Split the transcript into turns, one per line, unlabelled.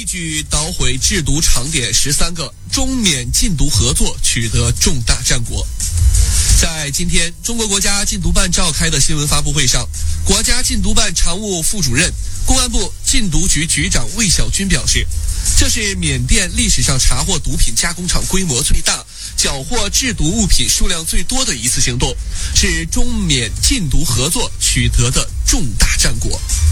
举捣毁制毒场点13个，中缅禁毒合作取得重大战果。在今天中国国家禁毒办召开的新闻发布会上，国家禁毒办常务副主任、公安部禁毒局局长魏小军表示，这是缅甸历史上查获毒品加工厂规模最大、缴获制毒物品数量最多的一次行动，是中缅禁毒合作取得的重大战果。